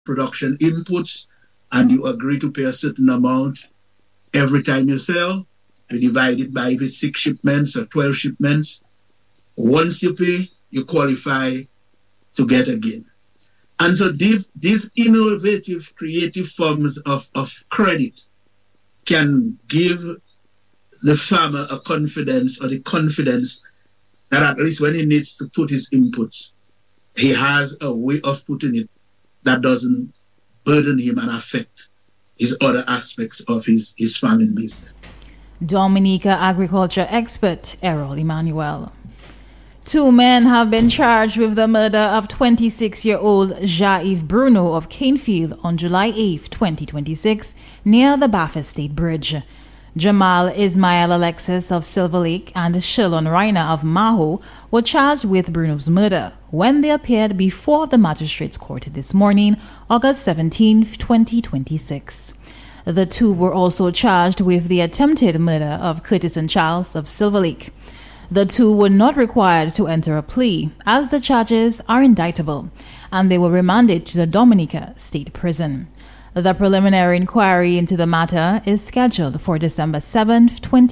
production inputs, and you agree to pay a certain amount every time you sell. You divide it by maybe 6 shipments or 12 shipments. Once you pay, you qualify to get again. And so these innovative, creative forms of credit can give the farmer a confidence, or the confidence that at least when he needs to put his inputs, he has a way of putting it that doesn't burden him and affect his other aspects of his farming business. Dominica agriculture expert Errol Emmanuel. 2 men have been charged with the murder of 26-year-old Jaive Bruno of Canefield on July 8, 2026, near the Baffin State Bridge. Jamal Ismail Alexis of Silver Lake and Shilon Reiner of Maho were charged with Bruno's murder when they appeared before the magistrate's court this morning, August 17, 2026. The 2 were also charged with the attempted murder of Curtis and Charles of Silver Lake. The 2 were not required to enter a plea, as the charges are indictable, and they were remanded to the Dominica State Prison. The preliminary inquiry into the matter is scheduled for December 7,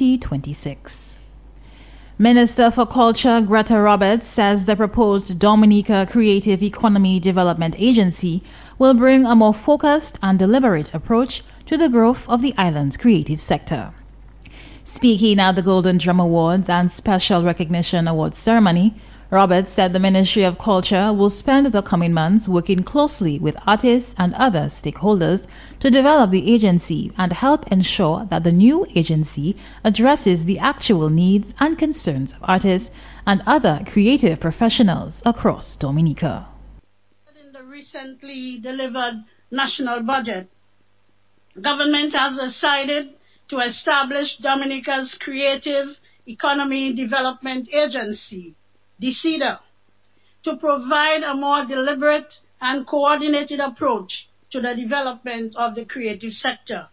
2026. Minister for Culture Greta Roberts says the proposed Dominica Creative Economy Development Agency will bring a more focused and deliberate approach to the growth of the island's creative sector. Speaking at the Golden Drum Awards and Special Recognition Awards ceremony, Roberts said the Ministry of Culture will spend the coming months working closely with artists and other stakeholders to develop the agency and help ensure that the new agency addresses the actual needs and concerns of artists and other creative professionals across Dominica. In the recently delivered national budget, government has decided to establish Dominica's Creative Economy Development Agency, DCEDA, to provide a more deliberate and coordinated approach to the development of the creative sector.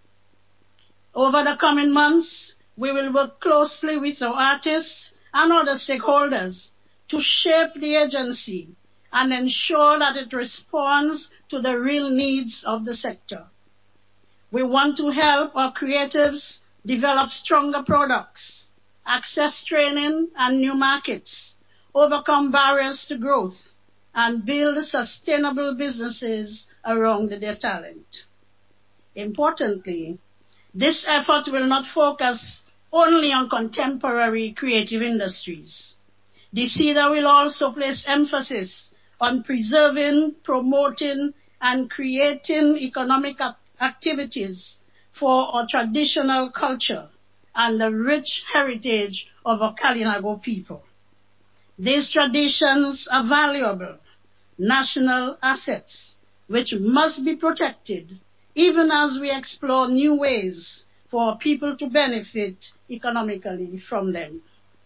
Over the coming months, we will work closely with our artists and other stakeholders to shape the agency and ensure that it responds to the real needs of the sector. We want to help our creatives develop stronger products, access training and new markets, overcome barriers to growth, and build sustainable businesses around their talent. Importantly, this effort will not focus only on contemporary creative industries. DCEDA will also place emphasis on preserving, promoting, and creating economic activities for our traditional culture and the rich heritage of our Kalinago people. These traditions are valuable national assets which must be protected even as we explore new ways for people to benefit economically from them.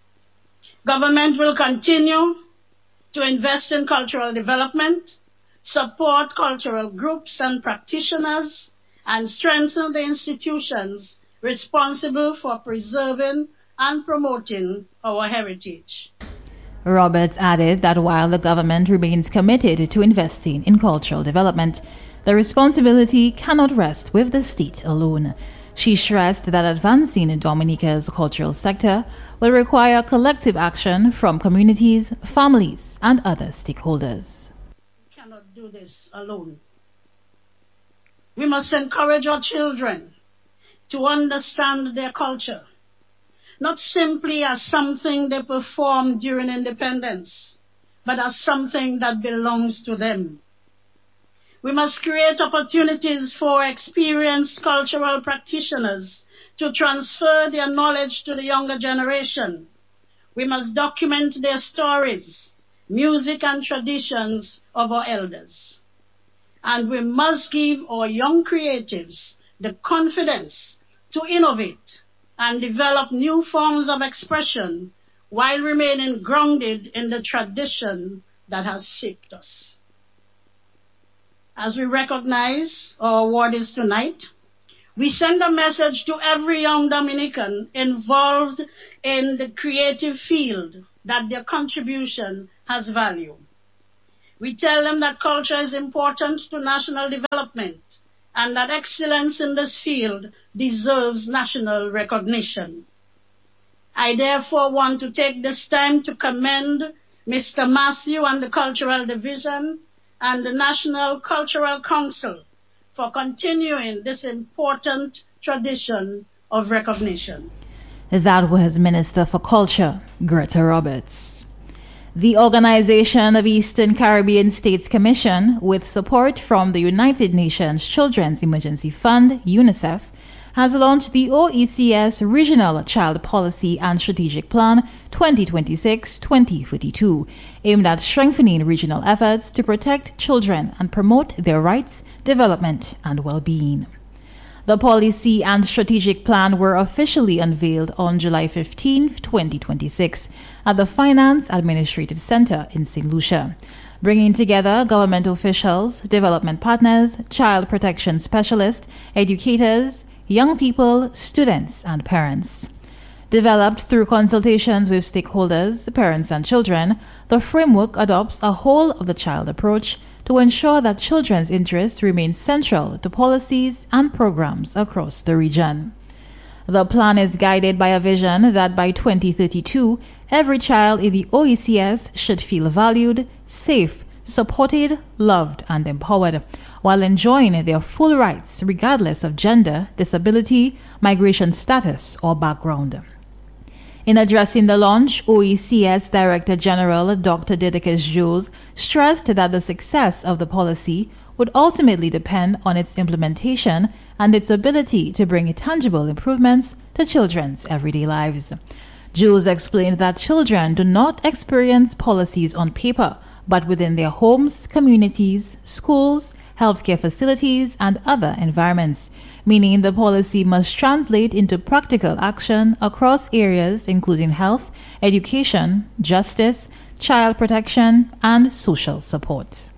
Government will continue to invest in cultural development, support cultural groups and practitioners, and strengthen the institutions responsible for preserving and promoting our heritage. Roberts added that while the government remains committed to investing in cultural development, the responsibility cannot rest with the state alone. She stressed that advancing Dominica's cultural sector will require collective action from communities, families, and other stakeholders. We cannot do this alone. We must encourage our children to understand their culture, not simply as something they perform during independence, but as something that belongs to them. We must create opportunities for experienced cultural practitioners to transfer their knowledge to the younger generation. We must document their stories, music and traditions of our elders. And we must give our young creatives the confidence to innovate and develop new forms of expression while remaining grounded in the tradition that has shaped us. As we recognize our awardees tonight, we send a message to every young Dominican involved in the creative field that their contribution has value. We tell them that culture is important to national development and that excellence in this field deserves national recognition. I therefore want to take this time to commend Mr. Matthew and the Cultural Division and the National Cultural Council for continuing this important tradition of recognition. That was Minister for Culture, Greta Roberts. The Organization of Eastern Caribbean States Commission, with support from the United Nations Children's Emergency Fund, UNICEF, has launched the OECS Regional Child Policy and Strategic Plan 2026-2042, aimed at strengthening regional efforts to protect children and promote their rights, development, and well-being. The policy and strategic plan were officially unveiled on July 15, 2026, at the Finance Administrative Center in St. Lucia, bringing together government officials, development partners, child protection specialists, educators, young people, students, and parents. Developed through consultations with stakeholders, parents, and children, the framework adopts a whole-of-the-child approach to ensure that children's interests remain central to policies and programs across the region. The plan is guided by a vision that by 2032, every child in the OECS should feel valued, safe, supported, loved, and empowered, while enjoying their full rights regardless of gender, disability, migration status, or background. In addressing the launch, OECS Director General Dr. Didicus Jules stressed that the success of the policy would ultimately depend on its implementation and its ability to bring tangible improvements to children's everyday lives. Jules explained that children do not experience policies on paper, but within their homes, communities, schools, healthcare facilities, and other environments, meaning the policy must translate into practical action across areas including health, education, justice, child protection, and social support.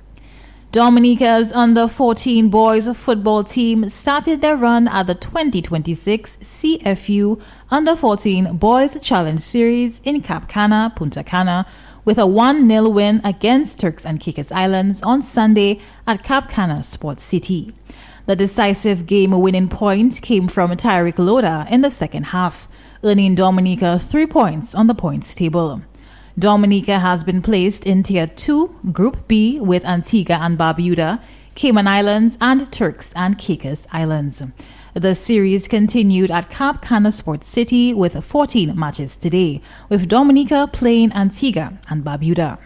Dominica's under-14 boys football team started their run at the 2026 CFU Under-14 Boys Challenge Series in Cap Cana, Punta Cana, with a 1-0 win against Turks and Caicos Islands on Sunday at Cap Cana Sports City. The decisive game-winning point came from Tyrick Loda in the second half, earning Dominica 3 points on the points table. Dominica has been placed in Tier 2, Group B, with Antigua and Barbuda, Cayman Islands, and Turks and Caicos Islands. The series continued at Cap Cana Sports City with 14 matches today, with Dominica playing Antigua and Barbuda.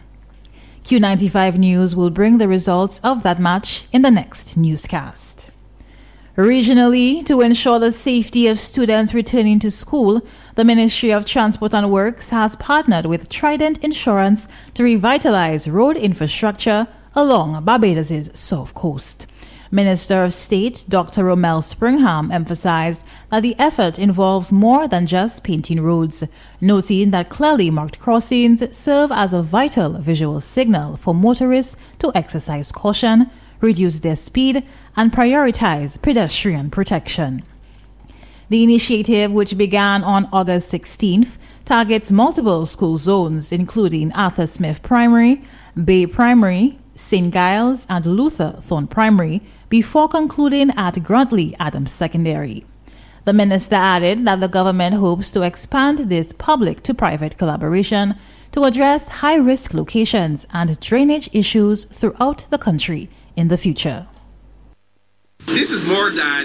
Q95 News will bring the results of that match in the next newscast. Regionally, to ensure the safety of students returning to school, the Ministry of Transport and Works has partnered with Trident Insurance to revitalize road infrastructure along Barbados' south coast. Minister of State Dr. Romel Springham emphasized that the effort involves more than just painting roads, noting that clearly marked crossings serve as a vital visual signal for motorists to exercise caution, reduce their speed, and prioritize pedestrian protection. The initiative, which began on August 16th, targets multiple school zones, including Arthur Smith Primary, Bay Primary, St. Giles, and Luther Thorne Primary, before concluding at Grantley Adams Secondary. The minister added that the government hopes to expand this public to private collaboration to address high-risk locations and drainage issues throughout the country in the future. This is more than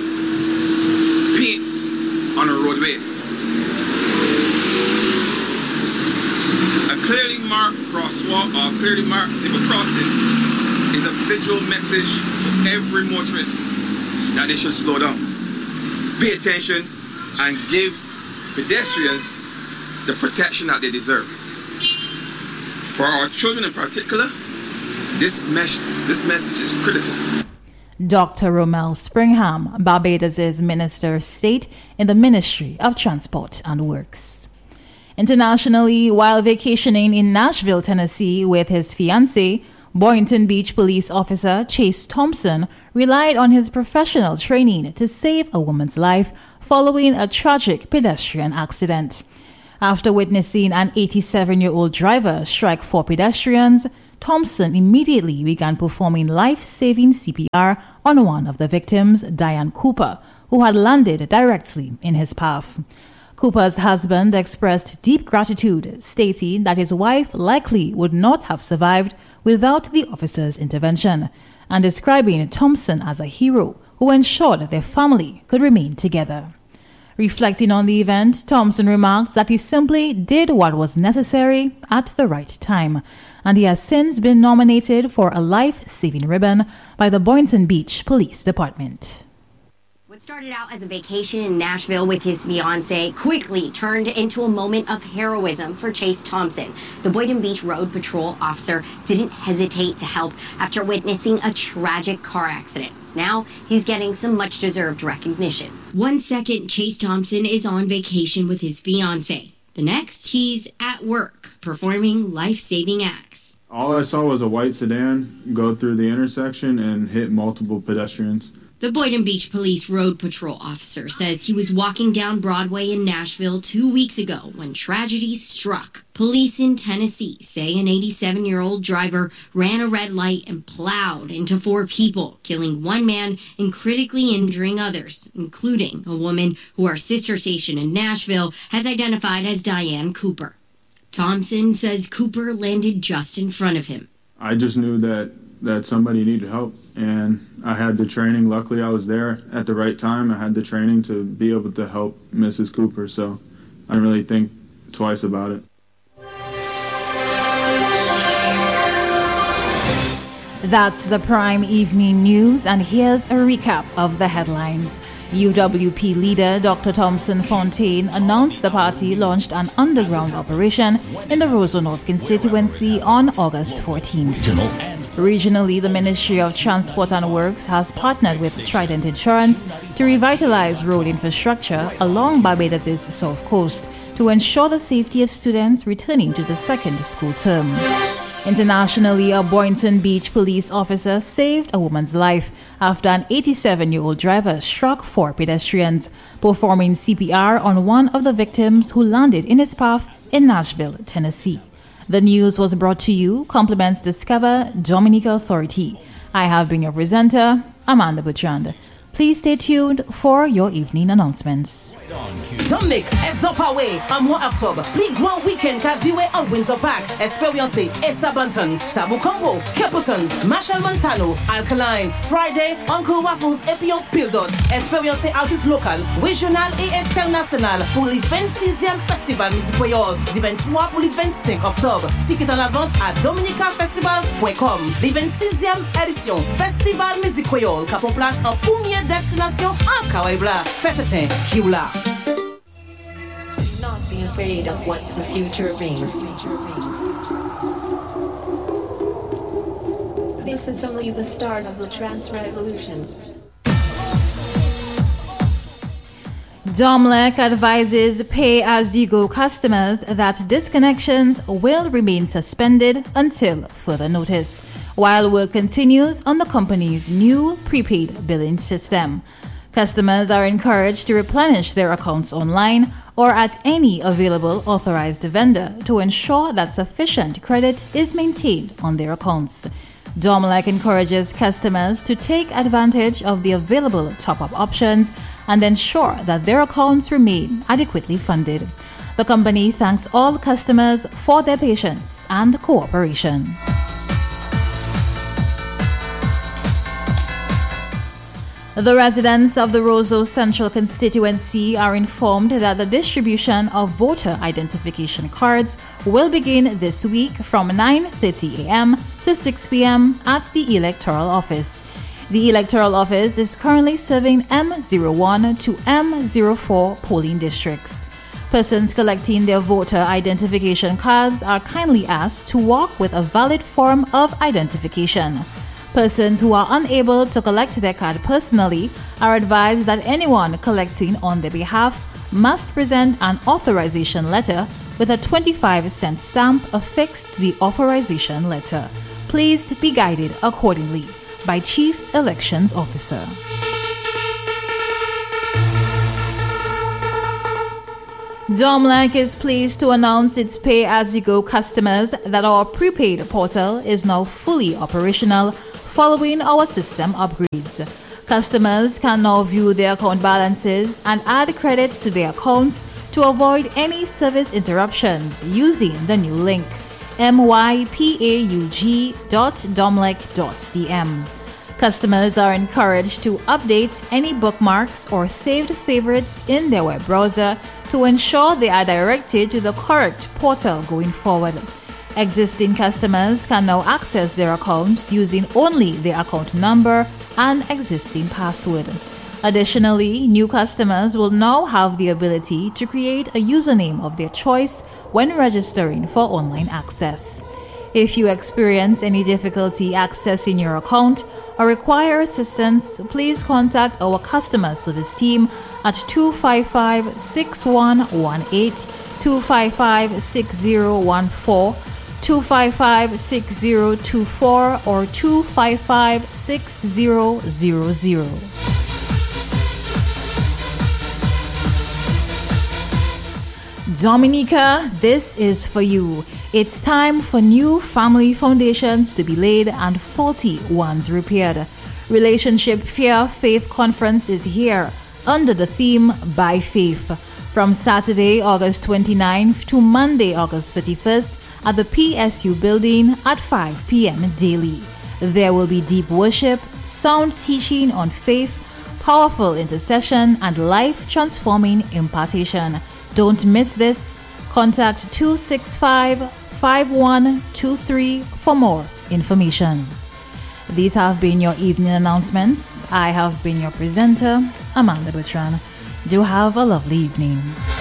paint on a roadway. A clearly marked crosswalk or clearly marked zebra crossing is a visual message to every motorist that they should slow down, pay attention, and give pedestrians the protection that they deserve. For our children in particular, this message is critical. Dr. Romel Springham, Barbados' Minister of State in the Ministry of Transport and Works. Internationally, while vacationing in Nashville, Tennessee with his fiancée, Boynton Beach police officer Chase Thompson relied on his professional training to save a woman's life following a tragic pedestrian accident. After witnessing an 87-year-old driver strike 4 pedestrians, Thompson immediately began performing life-saving CPR on one of the victims, Diane Cooper, who had landed directly in his path. Cooper's husband expressed deep gratitude, stating that his wife likely would not have survived without the officer's intervention, and describing Thompson as a hero who ensured their family could remain together. Reflecting on the event, Thompson remarks that he simply did what was necessary at the right time, and he has since been nominated for a life-saving ribbon by the Boynton Beach Police Department. What started out as a vacation in Nashville with his fiancée quickly turned into a moment of heroism for Chase Thompson. The Boynton Beach Road Patrol officer didn't hesitate to help after witnessing a tragic car accident. Now he's getting some much-deserved recognition. 1 second, Chase Thompson is on vacation with his fiancée. The next, he's at work performing life-saving acts. All I saw was a white sedan go through the intersection and hit multiple pedestrians. The Boynton Beach Police Road Patrol officer says he was walking down Broadway in Nashville 2 weeks ago when tragedy struck. Police in Tennessee say an 87-year-old driver ran a red light and plowed into 4 people, killing 1 man and critically injuring others, including a woman who our sister station in Nashville has identified as Diane Cooper. Thompson says Cooper landed just in front of him. I just knew that somebody needed help, and I had the training. Luckily, I was there at the right time. I had the training to be able to help Mrs. Cooper, so I didn't really think twice about it. That's the Prime Evening News, and here's a recap of the headlines. UWP leader Dr. Thompson Fontaine announced the party launched an underground operation in the Roseau North constituency on August 14th. Regionally, the Ministry of Transport and Works has partnered with Trident Insurance to revitalize road infrastructure along Barbados' south coast to ensure the safety of students returning to the second school term. Internationally, a Boynton Beach police officer saved a woman's life after an 87-year-old driver struck 4 pedestrians, performing CPR on one of the victims who landed in his path in Nashville, Tennessee. The news was brought to you, compliments Discover Dominica Authority. I have been your presenter, Amanda Bertrand. Please stay tuned for your evening announcements. Dominic, Ezopawe, à mois octobre. Plus grand week-end qu'a viwe en Windsor Park. Expérience Esa Banton, Tabu Combo, Capleton, Marshall Montano, Alkaline. Friday, Uncle Waffles et puis Pildot. Expérience artistes locales, régionales et internationales pour le 26e Festival Musique Créole. Du 23 pour le 25 octobre. Ticket en la vente à dominicafestival.com. Le 26e édition Festival Musique Créole qui prend place en première destination en Kawaii-Bla. Festetin, Kiula. Not be afraid of what the future brings. This is only the start of the trans revolution. Domlec advises pay-as-you-go customers that disconnections will remain suspended until further notice, while work continues on the company's new prepaid billing system. Customers are encouraged to replenish their accounts online or at any available authorized vendor to ensure that sufficient credit is maintained on their accounts. Domlec encourages customers to take advantage of the available top-up options and ensure that their accounts remain adequately funded. The company thanks all customers for their patience and cooperation. The residents of the Roseau Central constituency are informed that the distribution of voter identification cards will begin this week from 9:30 a.m. to 6 p.m. at the Electoral Office. The Electoral Office is currently serving M01 to M04 polling districts. Persons collecting their voter identification cards are kindly asked to walk with a valid form of identification. Persons who are unable to collect their card personally are advised that anyone collecting on their behalf must present an authorization letter with a 25-cent stamp affixed to the authorization letter. Please be guided accordingly by Chief Elections Officer. Domlec is pleased to announce its pay-as-you-go customers that our prepaid portal is now fully operational following our system upgrades. Customers can now view their account balances and add credits to their accounts to avoid any service interruptions using the new link mypaug.domlec.dm. Customers are encouraged to update any bookmarks or saved favorites in their web browser to ensure they are directed to the correct portal going forward. Existing customers can now access their accounts using only their account number and existing password. Additionally, new customers will now have the ability to create a username of their choice when registering for online access. If you experience any difficulty accessing your account or require assistance, please contact our customer service team at 255-6118, 255-6014, 255-6024, or 255-6000. Dominica, this is for you. It's time for new family foundations to be laid and faulty ones repaired. Relationship Fear Faith Conference is here under the theme By Faith from Saturday, August 29th to Monday, August 31st at the PSU building at 5 p.m. daily. There will be deep worship, sound teaching on faith, powerful intercession, and life-transforming impartation. Don't miss this. Contact 265-5123 for more information. These have been your evening announcements. I have been your presenter, Amanda Bertrand. Do have a lovely evening.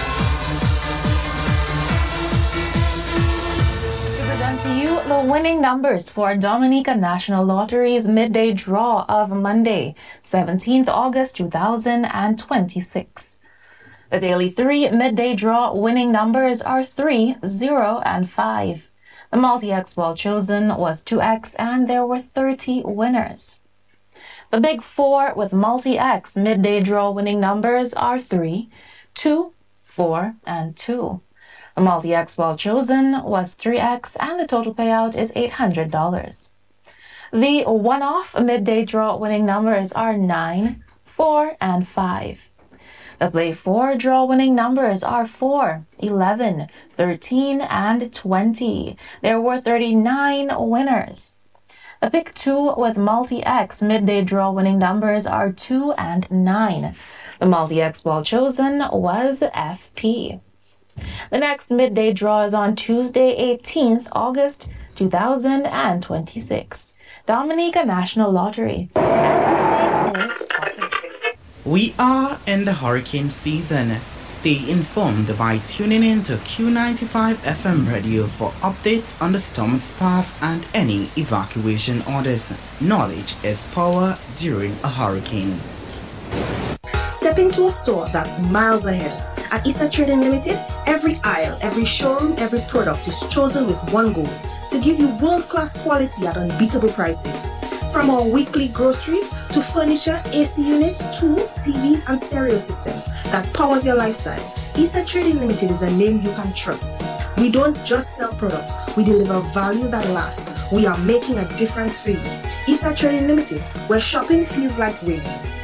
We present to you the winning numbers for Dominica National Lottery's midday draw of Monday, 17th August 2026. The daily 3 midday draw winning numbers are 3, 0, and 5. The multi-X ball chosen was 2X and there were 30 winners. The big 4 with multi-X midday draw winning numbers are 3, 2, 4, and 2. The multi-X ball chosen was 3X and the total payout is $800. The one-off midday draw winning numbers are 9, 4, and 5. The Play 4 draw winning numbers are 4, 11, 13, and 20. There were 39 winners. The Pick 2 with multi-X midday draw winning numbers are 2 and 9. The multi-X ball chosen was FP. The next midday draw is on Tuesday, 18th August 2026. Dominica National Lottery. Everything is possible. We are in the hurricane season. Stay informed by tuning in to Q95 FM radio for updates on the storm's path and any evacuation orders. Knowledge is power during a hurricane. Step into a store that's miles ahead. At Issa Trading Limited, every aisle, every showroom, every product is chosen with one goal: to give you world-class quality at unbeatable prices. From our weekly groceries to furniture, AC units, tools, TVs, and stereo systems that powers your lifestyle, Issa Trading Limited is a name you can trust. We don't just sell products, we deliver value that lasts. We are making a difference for you. Issa Trading Limited, where shopping feels like winning.